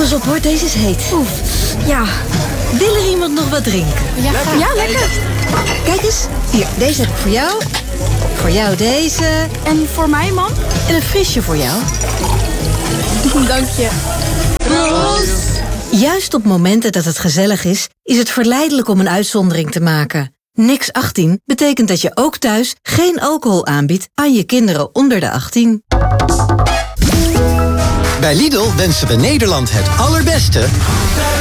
Pas op hoor, deze is heet. Oef, ja. Wil er iemand nog wat drinken? Ja, lekker. Kijk eens, hier, deze heb ik voor jou. Voor jou deze. En voor mij, mam? En een frisje voor jou. Dank je. Proost! Juist op momenten dat het gezellig is het verleidelijk om een uitzondering te maken. Niks 18 betekent dat je ook thuis geen alcohol aanbiedt aan je kinderen onder de 18. Bij Lidl wensen we Nederland het allerbeste